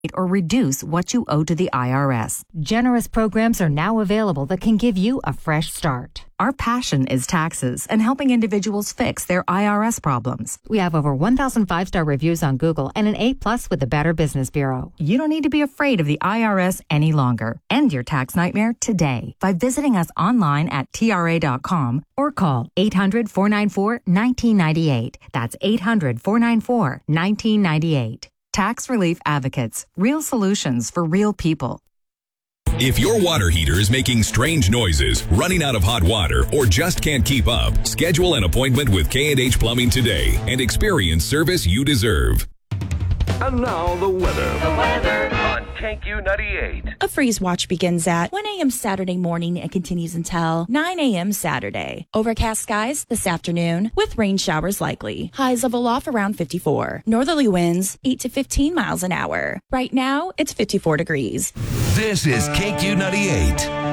or reduce what you owe to the IRS. Generous programs are now available that can give you a fresh start. Our passion is taxes and helping individuals fix their IRS problems. We have over 1,000 5-star reviews on Google and an A+ with the Better Business Bureau. You don't need to be afraid of the IRS any longer. End your tax nightmare today by visiting us online at TRA.com or call 800-494-1998. That's 800-494-1998. Tax Relief Advocates. Real solutions for real people. If your water heater is making strange noises, running out of hot water, or just can't keep up, schedule an appointment with K&H Plumbing today and experience service you deserve. And now the weather. The weather on KQ98. A freeze watch begins at 1 a.m. Saturday morning and continues until 9 a.m. Saturday. Overcast skies this afternoon with rain showers likely. Highs level off around 54. Northerly winds 8 to 15 miles an hour. Right now, it's 54 degrees. This is KQ98.